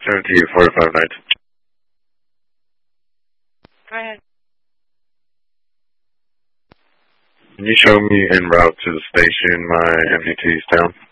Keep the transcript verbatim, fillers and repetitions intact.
seventy forty-five night. Go ahead. Can you show me en route to the station my M D T is down?